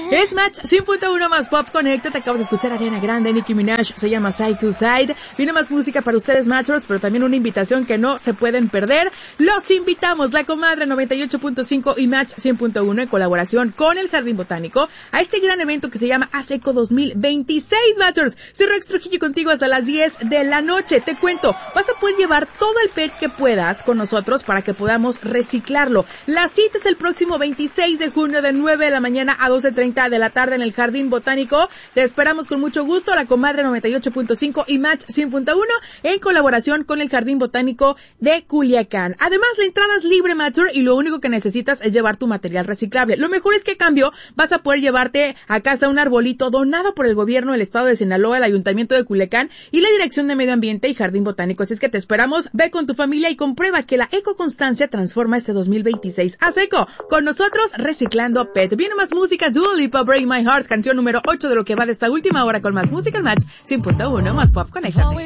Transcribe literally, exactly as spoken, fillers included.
Es Match cien punto uno más Pop Connecta. Te acabas de escuchar a Ariana Grande, Nicki Minaj, se llama Side to Side. Viene más música para ustedes, Matchers, pero también una invitación que no se pueden perder. Los invitamos, La Comadre noventa y ocho punto cinco y Match cien punto uno en colaboración con el Jardín Botánico a este gran evento que se llama ASECO dos mil veintiséis, Matchers. Soy Rex Trujillo contigo hasta las diez de la noche. Te cuento, vas a poder llevar todo el P E T que puedas con nosotros para que podamos reciclarlo. La cita es el próximo veintiséis de junio de nueve de la mañana a doce treinta de la tarde en el Jardín Botánico. Te esperamos con mucho gusto, La Comadre noventa y ocho punto cinco y Match cien punto uno en colaboración con el Jardín Botánico de Culiacán. Además, la entrada es libre, Matcher, y lo único que necesitas es llevar tu material reciclable. Lo mejor es que a cambio vas a poder llevarte a casa un arbolito donado por el gobierno del estado de Sinaloa, el Ayuntamiento de Culiacán y la Dirección de Medio Ambiente y Jardín Botánico. Así es que te esperamos, ve con tu familia y comprueba que la ecoconstancia transforma este dos mil veintiséis. ASECO, con nosotros reciclando P E T. Viene más música, Dua Lipa, Break My Heart, canción número ocho de lo que va de esta última hora con más música en Match cien punto uno más Pop. Conéctate.